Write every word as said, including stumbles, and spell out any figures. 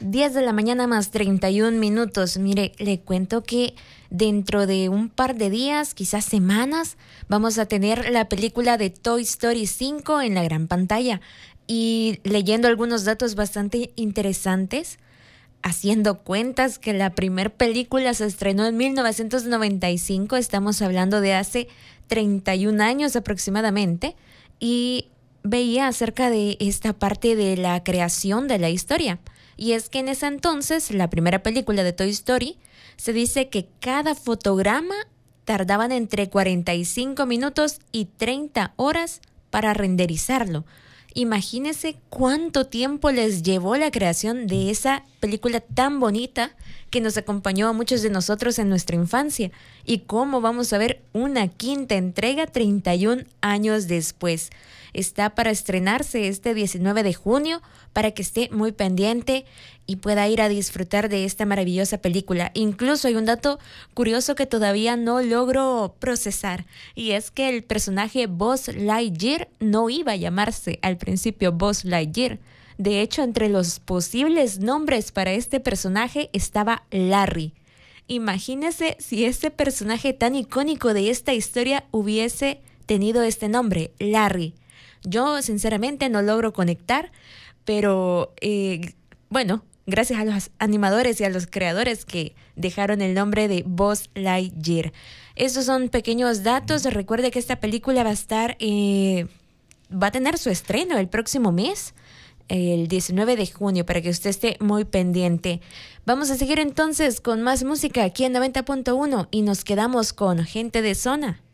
diez de la mañana más treinta y un minutos. Mire, le cuento que dentro de un par de días, quizás semanas, vamos a tener la película de Toy Story cinco en la gran pantalla. Y leyendo algunos datos bastante interesantes, haciendo cuentas que la primer película se estrenó en mil novecientos noventa y cinco, estamos hablando de hace treinta y un años aproximadamente, y veía acerca de esta parte de la creación de la historia. Y es que en ese entonces, la primera película de Toy Story, se dice que cada fotograma tardaban entre cuarenta y cinco minutos y treinta horas para renderizarlo. Imagínense cuánto tiempo les llevó la creación de esa película tan bonita que nos acompañó a muchos de nosotros en nuestra infancia, y cómo vamos a ver una quinta entrega treinta y un años después. Está para estrenarse este diecinueve de junio, para que esté muy pendiente y pueda ir a disfrutar de esta maravillosa película. Incluso hay un dato curioso que todavía no logro procesar, y es que el personaje Buzz Lightyear no iba a llamarse al principio Buzz Lightyear. De hecho, entre los posibles nombres para este personaje estaba Larry. Imagínese si este personaje tan icónico de esta historia hubiese tenido este nombre, Larry. Yo sinceramente no logro conectar, pero eh, bueno, gracias a los animadores y a los creadores que dejaron el nombre de Buzz Lightyear. Estos son pequeños datos. Recuerde que esta película va a estar, eh, va a tener su estreno el próximo mes, el diecinueve de junio, para que usted esté muy pendiente. Vamos a seguir entonces con más música aquí en noventa punto uno y nos quedamos con Gente de Zona.